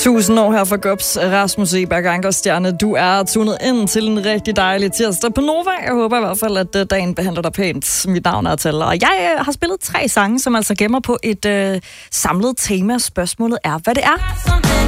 1000 år her for Gubs, Rasmus Seberg, Ankerstjerne. Du er tunet ind til en rigtig dejlig tirsdag på Nova. Jeg håber i hvert fald, at dagen behandler dig pænt. Mit navn er Tal, og jeg har spillet 3 sange, som altså gemmer på et samlet tema. Spørgsmålet er, hvad det er.